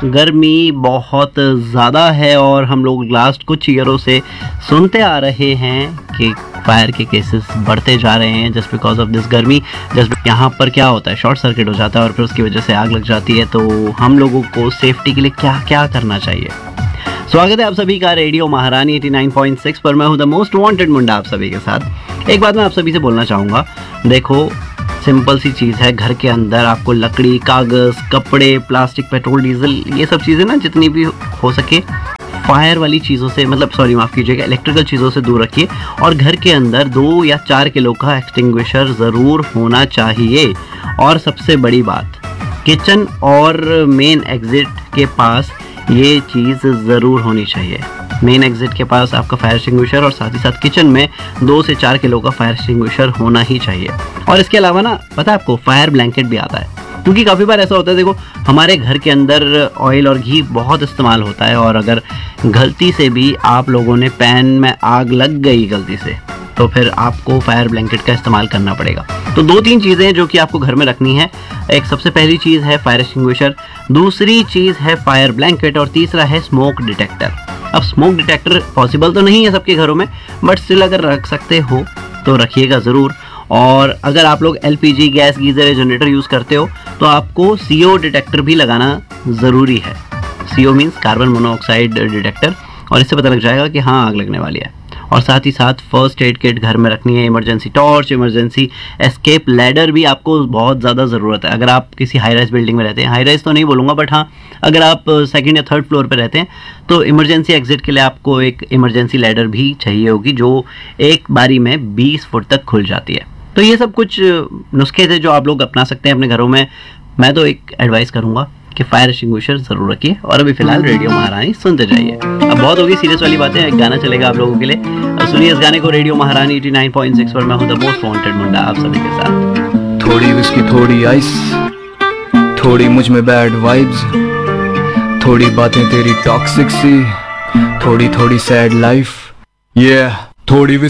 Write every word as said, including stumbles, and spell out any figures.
गर्मी बहुत ज़्यादा है और हम लोग लास्ट कुछ ईयरों से सुनते आ रहे हैं कि फायर के केसेस बढ़ते जा रहे हैं जस्ट बिकॉज ऑफ दिस गर्मी। जस्ट यहाँ पर क्या होता है, शॉर्ट सर्किट हो जाता है और फिर उसकी वजह से आग लग जाती है। तो हम लोगों को सेफ्टी के लिए क्या क्या करना चाहिए। स्वागत है आप सभी का रेडियो महारानी नवासी पॉइंट सिक्स पर। मैं हूँ द मोस्ट वांटेड मुंडा आप सभी के साथ। एक बात मैं आप सभी से बोलना चाहूँगा, देखो सिंपल सी चीज़ है, घर के अंदर आपको लकड़ी, कागज़, कपड़े, प्लास्टिक, पेट्रोल, डीजल, ये सब चीज़ें ना जितनी भी हो सके फायर वाली चीज़ों से, मतलब सॉरी माफ़ कीजिएगा, इलेक्ट्रिकल चीज़ों से दूर रखिए। और घर के अंदर दो या चार किलो का एक्सटिंग्विशर ज़रूर होना चाहिए। और सबसे बड़ी बात, किचन और मेन एग्ज़िट के पास ये चीज़ ज़रूर होनी चाहिए। मेन एग्जिट के पास आपका फायर एक्सटिंग्विशर और साथ ही साथ किचन में दो से चार किलो का फायर एक्सटिंग्विशर होना ही चाहिए। और इसके अलावा ना पता है आपको, फायर ब्लैंकेट भी आता है, क्योंकि काफ़ी बार ऐसा होता है, देखो हमारे घर के अंदर ऑयल और घी बहुत इस्तेमाल होता है और अगर गलती से भी आप लोगों ने पैन में आग लग गई गलती से, तो फिर आपको फायर ब्लैंकेट का इस्तेमाल करना पड़ेगा। तो दो तीन चीज़ें हैं जो कि आपको घर में रखनी है। एक सबसे पहली चीज़ है फायर एक्सटिंग्विशर, दूसरी चीज़ है फायर ब्लैंकेट और तीसरा है स्मोक डिटेक्टर। अब स्मोक डिटेक्टर पॉसिबल तो नहीं है सबके घरों में, बट स्टिल अगर रख सकते हो तो रखिएगा ज़रूर। और अगर आप लोग एलपीजी, गैस, गीज़र या जनरेटर यूज़ करते हो तो आपको सीओ डिटेक्टर भी लगाना ज़रूरी है। CO means carbon monoxide detector, और इससे पता लग जाएगा कि हाँ आग लगने वाली है। और साथ ही साथ फर्स्ट एड किट घर में रखनी है, emergency torch, emergency escape ladder भी आपको बहुत ज़्यादा ज़रूरत है। अगर आप किसी हाई राइज बिल्डिंग में रहते हैं, हाई राइज तो नहीं बोलूँगा, बट हाँ अगर आप सेकंड या थर्ड फ्लोर पर रहते हैं तो इमरजेंसी एग्जिट के लिए आपको एक इमरजेंसी लैडर भी चाहिए होगी, जो एक बारी में बीस फुट तक खुल जाती है। तो ये सब कुछ नुस्खे थे जो आप लोग अपना सकते हैं अपने घरों में। मैं तो एक एडवाइस करूँगा कि फायर एक्सटिंग्विशर जरूर रखिए। और अभी फिलहाल रेडियो महारानी सुनते जाइए। अब बहुत होगी सीरियस वाली बातें, एक गाना चलेगा आप लोगों के लिए, सुनिए इस गाने को रेडियो महारानी नवासी पॉइंट सिक्स पर। मैं हूं द मोस्ट वांटेड मुंडा आप सभी के साथ। थोड़ी विस्की, थोड़ी आइस, थोड़ी मुझ में बैड वाइब्स, थोड़ी बातें तेरी टॉक्सिक सी, थोड़ी थोड़ी सैड लाइफ, ये थोड़ी